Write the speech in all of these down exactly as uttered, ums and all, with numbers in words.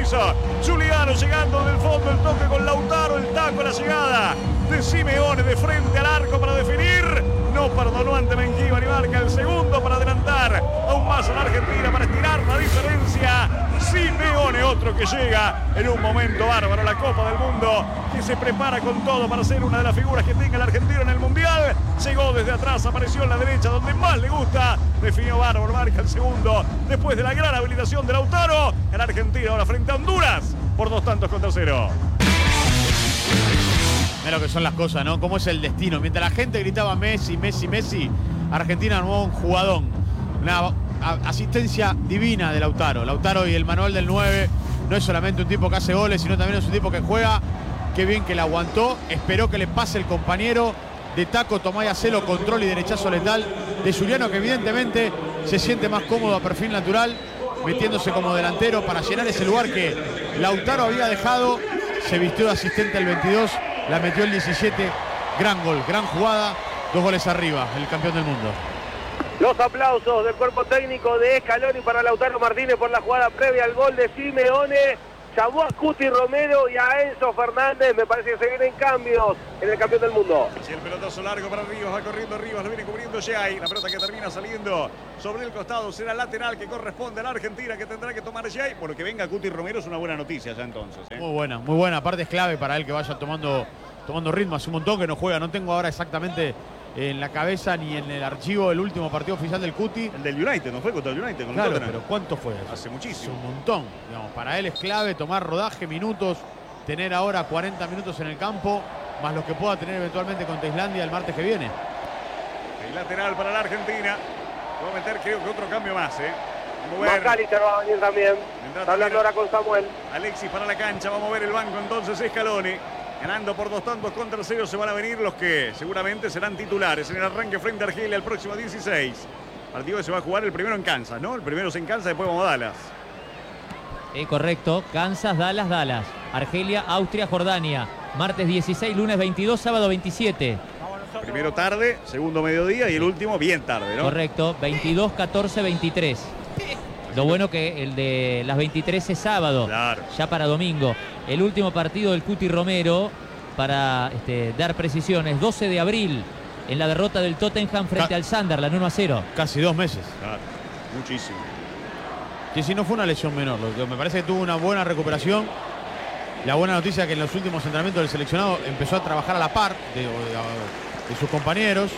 piso. Giuliano llegando del fondo, el toque con Lautaro, el taco a la llegada de Simeone de frente al arco para definir. No perdonó ante Mengíbar y marca el segundo para adelantar aún más a la Argentina, para estirar la diferencia. Simeone, otro que llega en un momento bárbaro, la Copa del Mundo, que se prepara con todo para ser una de las figuras que tenga el argentino en el Mundial. Llegó desde atrás, apareció en la derecha donde más le gusta, definió bárbaro, marca el segundo después de la gran habilitación de Lautaro. El argentino ahora frente a Honduras por dos tantos contra cero. Mira lo que son las cosas, ¿no? Cómo es el destino. Mientras la gente gritaba Messi, Messi, Messi, Argentina armó un jugadón. Una asistencia divina de Lautaro. Lautaro y el manual del nueve no es solamente un tipo que hace goles, sino también es un tipo que juega. Qué bien que la aguantó. Esperó que le pase el compañero. De taco, tomá y hacelo, control y derechazo letal de Giuliano, que evidentemente se siente más cómodo a perfil natural, metiéndose como delantero para llenar ese lugar que Lautaro había dejado. Se vistió de asistente el veintidós, la metió el diecisiete. Gran gol, gran jugada, dos goles arriba, el campeón del mundo. Los aplausos del cuerpo técnico de Scaloni para Lautaro Martínez por la jugada previa al gol de Simeone. Llamó a Cuti Romero y a Enzo Fernández. Me parece que se vienen cambios en el campeón del mundo. Si el pelotazo largo para Rivas, va corriendo Rivas, lo viene cubriendo Jay. La pelota que termina saliendo sobre el costado será lateral que corresponde a la Argentina, que tendrá que tomar Jay. Bueno, que venga Cuti Romero es una buena noticia ya entonces, ¿eh? Muy buena, muy buena. Aparte es clave para él que vaya tomando, tomando ritmo. Hace un montón que no juega. No tengo ahora exactamente en la cabeza ni en el archivo el último partido oficial del Cuti. El del United, ¿no fue contra el United? Con claro, el pero ¿cuánto fue? Hace muchísimo. Hace un montón. Digamos, para él es clave tomar rodaje, minutos, tener ahora cuarenta minutos en el campo, más los que pueda tener eventualmente contra Islandia el martes que viene. El lateral para la Argentina. Va a meter creo que otro cambio más, ¿eh? McAllister va a venir también. Está hablando ahora con Samuel. Alexis para la cancha, va a mover el banco entonces Scaloni. Ganando por dos tantos contra cero se van a venir los que seguramente serán titulares en el arranque frente a Argelia el próximo dieciséis. Partido que se va a jugar el primero en Kansas, ¿no? El primero es en Kansas, después vamos a Dallas. Eh, correcto, Kansas, Dallas, Dallas. Argelia, Austria, Jordania. Martes dieciséis, lunes veintidós, sábado veintisiete. Primero tarde, segundo mediodía y el último bien tarde, ¿no? Correcto, veintidós, catorce, veintitrés. Lo bueno que el de las veintitrés es sábado, claro. Ya para domingo. El último partido del Cuti Romero, para este, dar precisiones, doce de abril, en la derrota del Tottenham frente Ca al Sunderland, uno a cero. Casi dos meses. Claro, muchísimo. Que si no fue una lesión menor, lo que me parece que tuvo una buena recuperación. La buena noticia es que en los últimos entrenamientos del seleccionado empezó a trabajar a la par de, de, de sus compañeros,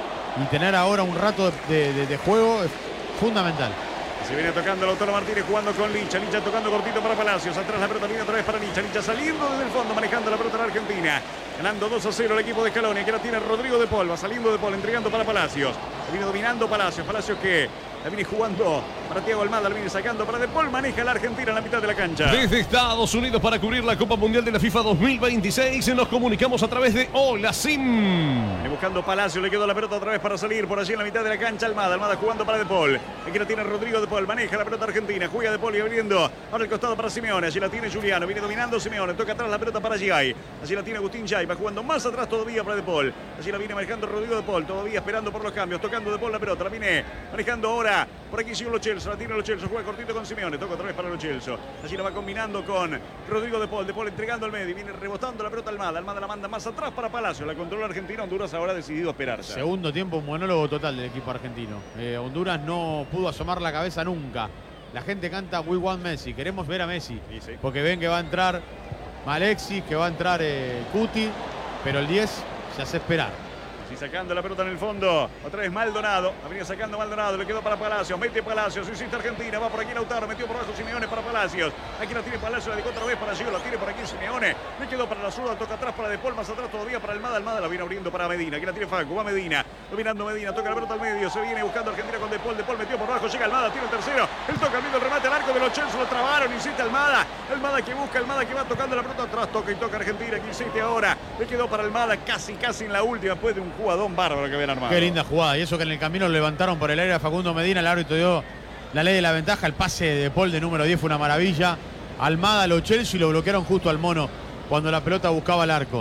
y tener ahora un rato de, de, de juego es fundamental. Se viene tocando Lautaro Martínez jugando con Licha. Licha tocando cortito para Palacios. Atrás la pelota viene otra vez para Licha. Licha saliendo desde el fondo, manejando la pelota en la Argentina. Ganando dos a cero el equipo de Scaloni, que la tiene Rodrigo de Paul. Va saliendo de Paul, entregando para Palacios. La viene dominando Palacios. Palacios que la viene jugando para Thiago Almada. La viene sacando para de Paul. Maneja la Argentina en la mitad de la cancha. Desde Estados Unidos para cubrir la Copa Mundial de la FIFA dos mil veintiséis. Nos comunicamos a través de Hola Sim. Viene buscando Palacios. Le quedó la pelota otra vez para salir por allí en la mitad de la cancha. Almada. Almada jugando para de Paul. Aquí la tiene Rodrigo de Paul. Maneja la pelota argentina. Juega de Paul y abriendo ahora el costado para Simeone. Allí la tiene Giuliano. Viene dominando Simeone. Toca atrás la pelota para Giai. Allí la tiene Agustín Giai. Va jugando más atrás todavía para de Paul. Allí la viene manejando Rodrigo de Paul. Todavía esperando por los cambios. Tocando de Paul la pelota. La viene manejando ahora por aquí Gio Lo Celso. La tiene Lo Celso. Juega cortito con Simeone. Toca otra vez para Lo Celso. Allí la va combinando con Rodrigo de Paul. De Paul entregando al medio. Viene rebotando la pelota Almada. Almada la manda más atrás para Palacio. La controla Argentina. Honduras ahora ha decidido esperarse. Segundo tiempo, un monólogo total del equipo argentino. Eh, Honduras no pudo asomar la cabeza nunca. La gente canta We Want Messi. Queremos ver a Messi. Sí, sí. Porque ven que va a entrar Alexis, que va a entrar eh, Cuti. Pero el diez se hace esperar. Así sacando la pelota en el fondo. Otra vez Maldonado. La venía sacando Maldonado. Le quedó para Palacios. Mete Palacios. Insiste Argentina. Va por aquí Lautaro. Metió por abajo Simeone para Palacios. Aquí la tiene Palacios. La dejó otra vez para Gio. La tiene por aquí Simeone. Le quedó para la zurda. Toca atrás para De Paul. Más atrás todavía para Almada. Almada la viene abriendo para Medina. Aquí la tiene Facu. Va Medina. Dominando Medina. Toca la pelota al medio. Se viene buscando Argentina con De Paul. De Paul metió por abajo. Llega Almada. Tiene el tercero. El toca el remate al arco de Lo Celso. Lo trabaron. Insiste Almada. Almada que busca. Almada que va tocando la pelota atrás. Toca y toca Argentina. Aquí insiste ahora. Le quedó para Almada. Casi, casi en la última. Después de un jugadón bárbaro que habían armado. Qué linda jugada. Y eso que en el camino lo levantaron por el aire a Facundo Medina. El árbitro dio la ley de la ventaja. El pase de Paul de número diez fue una maravilla. Almada, Lo Celso y lo bloquearon justo al mono cuando la pelota buscaba el arco.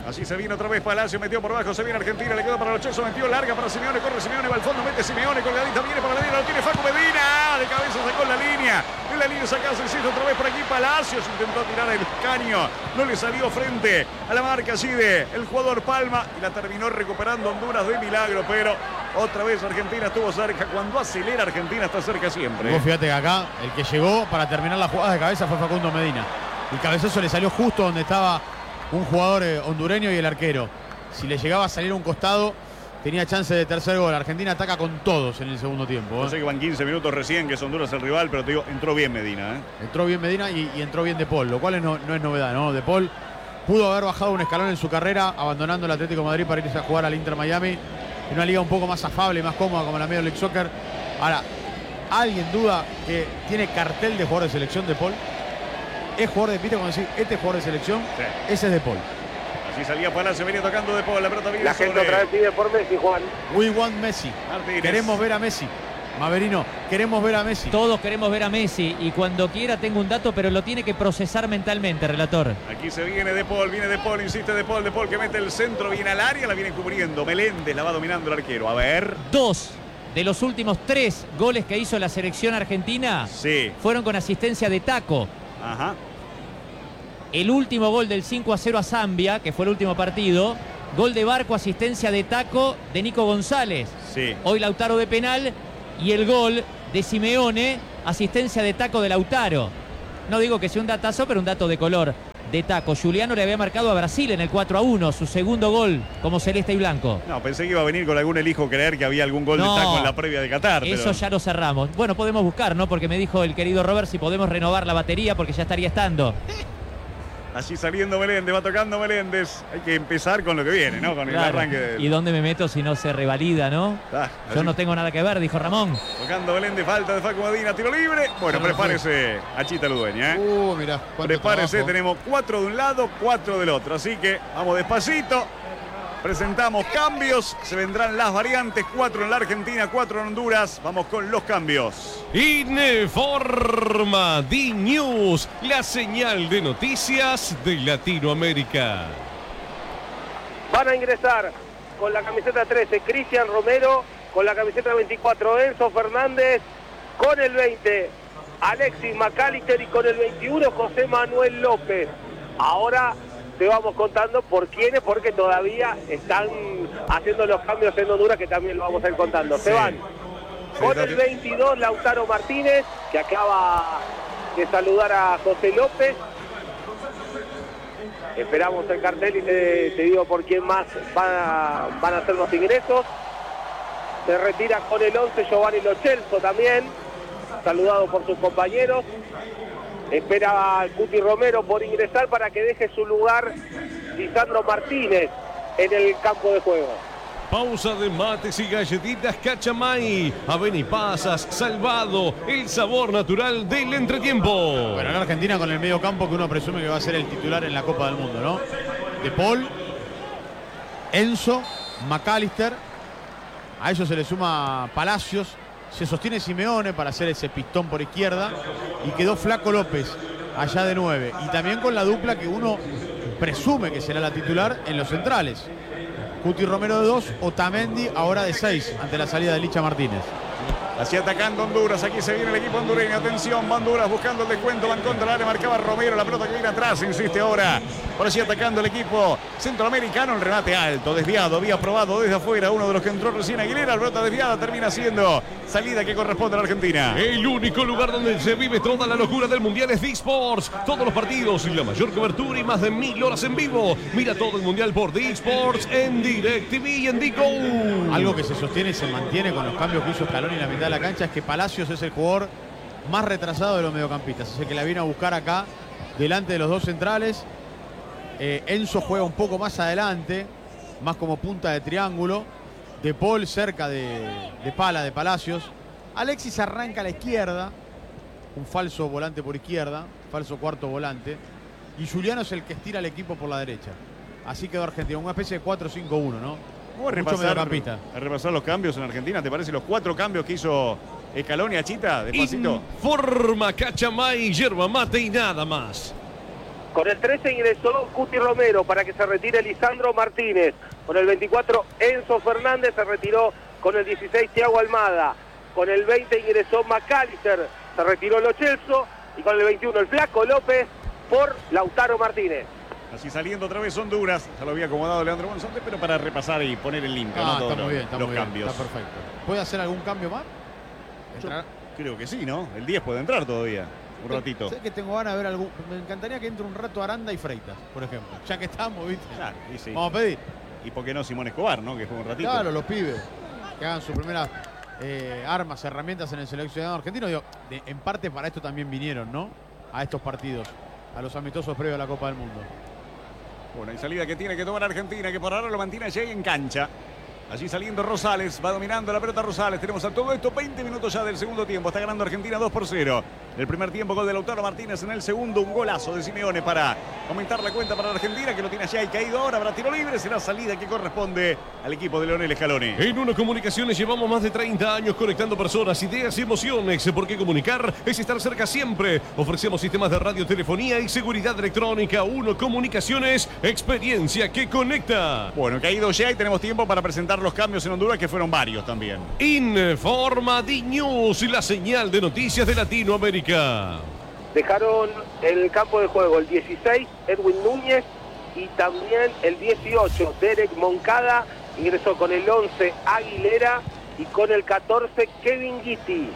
Así se viene otra vez Palacio, metió por abajo, se viene Argentina, le quedó para Lo Celso, metió larga para Simeone, corre Simeone, va al fondo, mete Simeone, colgadita, viene para la línea, lo tiene Facu Medina, de cabeza sacó la línea, en la línea saca Cecilio otra vez por aquí, Palacios intentó tirar el caño, no le salió frente a la marca así de el jugador Palma y la terminó recuperando Honduras de milagro, pero otra vez Argentina estuvo cerca, cuando acelera Argentina está cerca siempre. Vos fíjate que acá el que llegó para terminar la jugada de cabeza fue Facundo Medina. El cabezazo le salió justo donde estaba un jugador eh, hondureño y el arquero. Si le llegaba a salir a un costado, tenía chance de tercer gol. Argentina ataca con todos en el segundo tiempo. ¿eh? Yo sé que van quince minutos recién, que es Honduras el rival, pero te digo, entró bien Medina. ¿eh? Entró bien Medina y, y entró bien De Paul, lo cual no, no es novedad, ¿no? De Paul pudo haber bajado un escalón en su carrera, abandonando el Atlético de Madrid para irse a jugar al Inter Miami, en una liga un poco más afable y más cómoda como la Major League Soccer. Ahora, ¿alguien duda que tiene cartel de jugador de selección De Paul? Es jugador de, ¿viste cuando decís, este es jugador de selección? Sí. Ese es De Paul. Así salía Palacio, venía tocando De Paul, la pelota viene La gente sobre... otra vez pide por Messi, Juan. We want Messi. Martínez. Queremos ver a Messi. Maverino, queremos ver a Messi. Todos queremos ver a Messi y cuando quiera tengo un dato, pero lo tiene que procesar mentalmente, relator. Aquí se viene De Paul, viene De Paul, insiste De Paul, De Paul que mete el centro, viene al área, la viene cubriendo. Meléndez la va dominando el arquero. A ver. Dos de los últimos tres goles que hizo la selección argentina Sí. fueron con asistencia de Taco. Ajá. El último gol del cinco a cero a Zambia, que fue el último partido. Gol de Barco, asistencia de Taco de Nico González. Sí. Hoy Lautaro de penal. Y el gol de Simeone, asistencia de Taco de Lautaro. No digo que sea un datazo, pero un dato de color de Taco. Juliano le había marcado a Brasil en el cuatro a uno, su segundo gol como celeste y blanco. No, pensé que iba a venir con algún elijo creer que había algún gol No, de Taco en la previa de Qatar. Eso pero... ya lo cerramos. Bueno, podemos buscar, ¿no? Porque me dijo el querido Robert si podemos renovar la batería porque ya estaría estando. Allí saliendo Meléndez, va tocando Meléndez. Hay que empezar con lo que viene, ¿no? Con Claro. el arranque del... ¿Y dónde me meto si no se revalida, no? Ah, Yo allí no tengo nada que ver, dijo Ramón. tocando Meléndez, falta de Facu Medina, tiro libre. Bueno, Ya no prepárese, Achita Ludueña, ¿eh? Uh, mirá. cuánto Prepárese, trabajo. tenemos cuatro de un lado, cuatro del otro. Así que vamos despacito. Presentamos cambios, se vendrán las variantes, cuatro en la Argentina, cuatro en Honduras. Vamos con los cambios. Informa D-News, la señal de noticias de Latinoamérica. Van a ingresar con la camiseta trece Cristian Romero, con la camiseta veinticuatro Enzo Fernández, con el veinte Alexis McAllister y con el veintiuno José Manuel López. Ahora te vamos contando por quiénes, porque todavía están haciendo los cambios en Honduras, que también lo vamos a ir contando. Se van con el veintidós Lautaro Martínez, que acaba de saludar a José López. Esperamos el cartel y te, te digo por quién más van a, van a hacer los ingresos. Se retira con el once Giovanni Lo Celso también, saludado por sus compañeros. Espera al Cuti Romero por ingresar para que deje su lugar Lisandro Martínez en el campo de juego. Pausa de mates y galletitas Cachamay. Avenipasas, salvado, el sabor natural del entretiempo. Bueno, en Argentina con el medio campo que uno presume que va a ser el titular en la Copa del Mundo, ¿no? De Paul, Enzo, McAllister. A ellos se le suma Palacios. Se sostiene Simeone para hacer ese pistón por izquierda. Y quedó Flaco López allá de nueve. Y también con la dupla que uno presume que será la titular en los centrales. Cuti Romero de dos, Otamendi ahora de seis ante la salida de Licha Martínez. Así atacando Honduras, aquí se viene el equipo hondureño, atención, va Honduras buscando el descuento, van contra el área, marcaba Romero, la pelota que viene atrás, insiste ahora, por así atacando el equipo centroamericano, el remate alto, desviado, había probado desde afuera uno de los que entró recién Aguilera, la pelota desviada termina siendo salida que corresponde a la Argentina. El único lugar donde se vive toda la locura del Mundial es D-Sports. Todos los partidos y la mayor cobertura y más de mil horas en vivo. Mira todo el Mundial por D-Sports en DirecTV y en D-Go. Algo que se sostiene y se mantiene con los cambios que hizo Scaloni en la mitad de la cancha es que Palacios es el jugador más retrasado de los mediocampistas. Es el que la viene a buscar acá, delante de los dos centrales. Eh, Enzo juega un poco más adelante, más como punta de triángulo. De Paul cerca de, de Pala, de Palacios. Alexis arranca a la izquierda, un falso volante por izquierda, falso cuarto volante. Y Juliano es el que estira al equipo por la derecha. Así quedó Argentina, una especie de cuatro cinco uno, ¿no? Vamos a Mucho repasar, mediocampista. a repasar los cambios en Argentina, ¿te parece? Los cuatro cambios que hizo Scaloni, Achita, despacito. Informa Cachamay, yerba mate y nada más. Con el trece ingresó Cuti Romero para que se retire Lisandro Martínez. Con el veinticuatro Enzo Fernández se retiró. Con el dieciséis Thiago Almada. Con el veinte ingresó McAllister, se retiró Lo Celso. Y con el veintiuno el Flaco López por Lautaro Martínez. Así saliendo otra vez Honduras. Ya lo había acomodado Leandro González, pero para repasar y poner en limpio, Ah, ¿no? Todos está muy los, bien, está los muy bien, cambios. está perfecto. ¿Puede hacer algún cambio más? Yo ¿Entrar? creo que sí, ¿no? El diez puede entrar todavía. Un ratito. Sé que tengo ganas de ver algún. Me encantaría que entre un rato Aranda y Freitas, por ejemplo. Ya que estamos, ¿viste? Claro, y sí. Vamos a pedir. Y por qué no Simón Escobar, ¿no? Que juega un ratito. Claro, los pibes. Que hagan sus primeras eh, armas, herramientas en el seleccionado argentino. Digo, de- en parte para esto también vinieron, ¿no? A estos partidos, a los amistosos previos a la Copa del Mundo. Bueno, y salida que tiene que tomar Argentina, que por ahora lo mantiene allí en cancha. Allí saliendo Rosales, va dominando la pelota Rosales. Tenemos a todo esto veinte minutos ya del segundo tiempo. Está ganando Argentina dos por cero. El primer tiempo, gol de Lautaro Martínez. En el segundo, un golazo de Simeone para aumentar la cuenta para Argentina, que lo tiene allá y caído ahora. Habrá tiro libre, será salida que corresponde al equipo de Leonel Scaloni. En Uno Comunicaciones llevamos más de treinta años conectando personas, ideas y emociones, porque comunicar es estar cerca siempre. Ofrecemos sistemas de radiotelefonía y seguridad electrónica. Uno Comunicaciones, experiencia que conecta. Bueno, caído ya y tenemos tiempo para presentar los cambios en Honduras, que fueron varios también. Informa D News, la señal de noticias de Latinoamérica. Dejaron en el campo de juego el dieciséis Edwin Núñez y también el dieciocho Derek Moncada. Ingresó con el once Aguilera y con el catorce Kevin Gitti.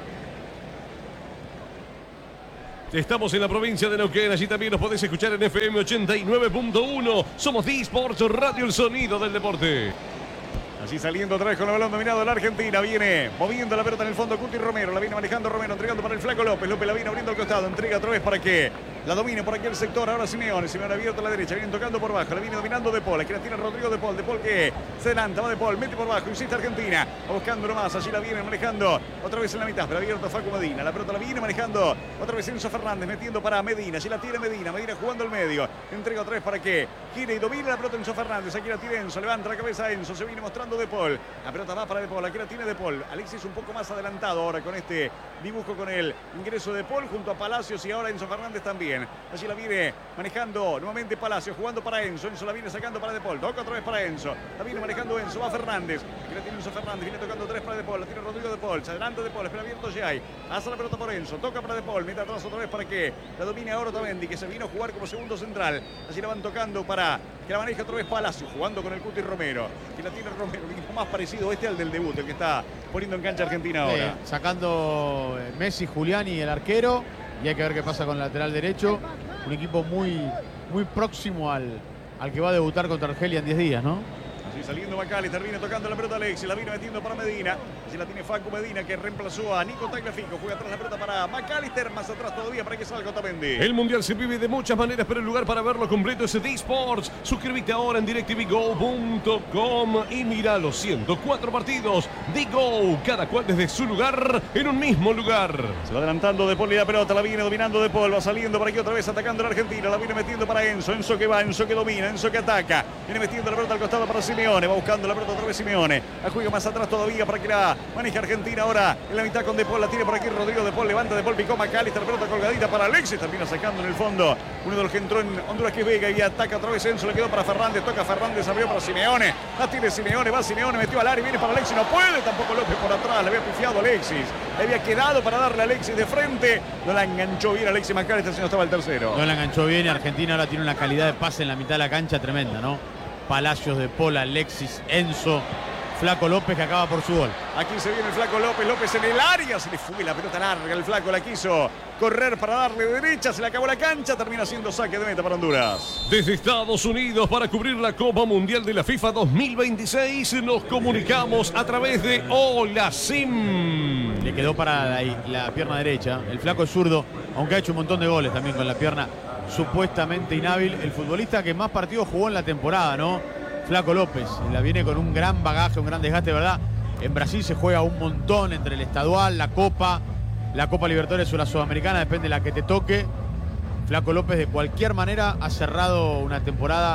Estamos en la provincia de Neuquén, allí también nos podés escuchar en F M ochenta y nueve punto uno. Somos D Sports Radio, el sonido del deporte. Así saliendo otra vez con el balón dominado la Argentina. Viene moviendo la pelota en el fondo Cuti Romero. La viene manejando Romero, entregando para el Flaco López. López la viene abriendo al costado. Entrega otra vez para que la domine por aquí el sector. Ahora Simeone. Simeone abierto a la derecha. Viene tocando por bajo. La viene dominando De Paul. Aquí la tiene Rodrigo De Paul. De Paul que se adelanta. Va De Paul. Mete por bajo. Insiste Argentina. Va buscando nomás. Allí la viene manejando otra vez en la mitad. Pero abierto Facu Medina. La pelota la viene manejando otra vez Enzo Fernández. Metiendo para Medina. Allí la tiene Medina. Medina jugando al medio. Entrega otra vez para que gire y domine la pelota Enzo Fernández. Aquí la tiene Enzo. Levanta la cabeza Enzo. Se viene mostrando De Paul. La pelota va para De Paul, aquí la tiene De Paul. Alexis un poco más adelantado ahora con este dibujo con el ingreso de Paul junto a Palacios y ahora Enzo Fernández también. Allí la viene manejando nuevamente Palacios, jugando para Enzo. Enzo la viene sacando para De Paul. Toca otra vez para Enzo. La viene manejando Enzo. Va Fernández. Aquí la tiene Enzo Fernández. Viene tocando tres para De Paul. La tiene Rodrigo De Paul. Se adelanta De Paul. Espera abierto Jay. Hace la pelota por Enzo. Toca para De Paul. Mete atrás otra vez para que la domine ahora Otamendi, que se vino a jugar como segundo central. Allí la van tocando para que la maneje otra vez Palacios, jugando con el Cuti Romero. Que la tiene Romero. Un equipo más parecido este al del debut, el que está poniendo en cancha Argentina ahora. Eh, sacando Messi, Juliani, el arquero. Y hay que ver qué pasa con el lateral derecho. Un equipo muy, muy próximo al, al que va a debutar contra Argelia en diez días, ¿no? Así saliendo McAllister, viene tocando la pelota Alexis, la viene metiendo para Medina. Así la tiene Facu Medina, que reemplazó a Nico Tagliafico. Juega atrás la pelota para McAllister, más atrás todavía para que salga Otamendi. El Mundial se vive de muchas maneras, pero el lugar para verlo completo es D Sports. Suscríbete ahora en directv go punto com y mira los ciento cuatro partidos de Go, cada cual desde su lugar, en un mismo lugar. Se va adelantando De Paul y la pelota, la viene dominando De Paul, va saliendo por aquí otra vez atacando a la Argentina, la viene metiendo para Enzo, Enzo que va, Enzo que domina, Enzo que ataca, viene metiendo la pelota al costado para Simeone, va buscando la pelota otra vez Simeone, la juega más atrás todavía para que la maneje Argentina ahora en la mitad con De Paul, la tiene por aquí Rodrigo De Paul, levanta De Paul, picó McAllister, la pelota colgadita para Alexis, termina sacando en el fondo uno de los que entró en Honduras, que es Vega, y ataca otra vez Enzo, le quedó para Fernández, toca Fernández, abrió para Simeone, la tiene Simeone, va Simeone, metió al área, viene para Alexis, no puede, tampoco López por atrás, le había pifiado Alexis, le había quedado para darle a Alexis de frente, no la enganchó bien Alexis McAllister, sino estaba el tercero. No la enganchó bien. Argentina ahora tiene una calidad de pase en la mitad de la cancha tremenda, ¿no? Palacios, De Paul, Alexis, Enzo, Flaco López, que acaba por su gol. Aquí se viene el Flaco López, López en el área, se le fue la pelota larga, el Flaco la quiso correr para darle de derecha, se le acabó la cancha, termina siendo saque de meta para Honduras. Desde Estados Unidos, para cubrir la Copa Mundial de la FIFA dos mil veintiséis, nos comunicamos a través de Hola Sim. Le quedó para la, la pierna derecha. El Flaco es zurdo, aunque ha hecho un montón de goles también con la pierna supuestamente inhábil. El futbolista que más partidos jugó en la temporada, ¿no? Flaco López. La viene con un gran bagaje, un gran desgaste, ¿verdad? En Brasil se juega un montón entre el estadual, la Copa, la Copa Libertadores o la Sudamericana, depende de la que te toque. Flaco López de cualquier manera ha cerrado una temporada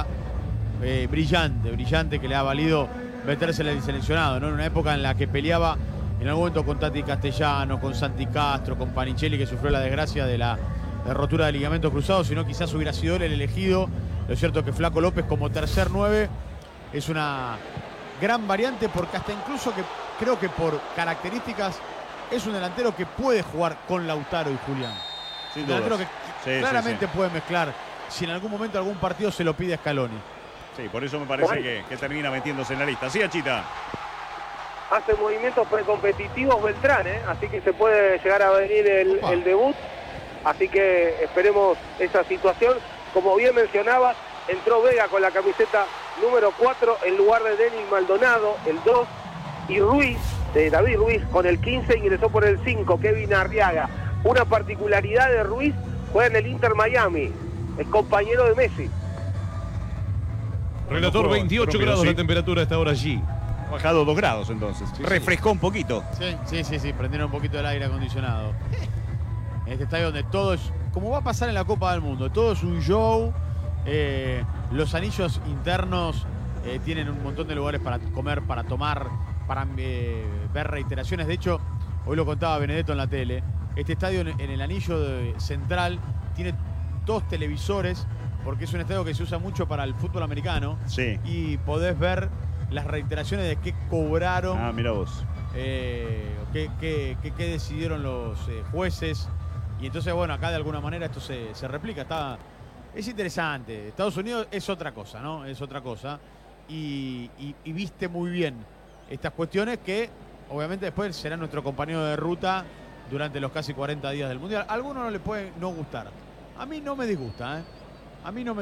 eh, brillante, brillante, que le ha valido meterse en el seleccionado, ¿no? En una época en la que peleaba en algún momento con Tati Castellano, con Santi Castro, con Panichelli, que sufrió la desgracia de la de rotura de ligamento cruzado, sino quizás hubiera sido él el elegido. Lo cierto es que Flaco López como tercer nueve es una gran variante, porque hasta incluso que creo que por características es un delantero que puede jugar con Lautaro y Julián. Sin un delantero que sí, claramente sí, sí. puede mezclar si en algún momento algún partido se lo pide a Scaloni. Sí, por eso me parece que, que termina metiéndose en la lista. Sí, Achita. Hace movimientos precompetitivos Beltrán, ¿eh? Así que se puede llegar a venir el, el debut. Así que esperemos esa situación. Como bien mencionaba, entró Vega con la camiseta número cuatro en lugar de Denis Maldonado, el dos, y Ruiz, de David Ruiz, con el quince ingresó por el cinco, Kevin Arriaga. Una particularidad de Ruiz, juega en el Inter Miami, el compañero de Messi. Relator, veintiocho grados la temperatura a esta hora allí. Ha bajado dos grados entonces. Sí, Refrescó sí. un poquito. Sí, sí, sí, sí, prendieron un poquito el aire acondicionado. En este estadio donde todo es, como va a pasar en la Copa del Mundo, todo es un show. Eh, los anillos internos eh, tienen un montón de lugares para comer, para tomar, para eh, ver reiteraciones. De hecho, hoy lo contaba Benedetto en la tele, este estadio en, en el anillo de, central tiene dos televisores, porque es un estadio que se usa mucho para el fútbol americano. Sí. Y podés ver las reiteraciones de qué cobraron. Ah, mira vos. Eh, qué, qué, qué, qué decidieron los eh, jueces. Y entonces, bueno, acá de alguna manera esto se, se replica. Está, es interesante. Estados Unidos es otra cosa, ¿no? Es otra cosa. Y, y, y viste muy bien estas cuestiones que, obviamente, después será nuestro compañero de ruta durante los casi cuarenta días del Mundial. A algunos no le puede no gustar. A mí no me disgusta, ¿eh? A mí no me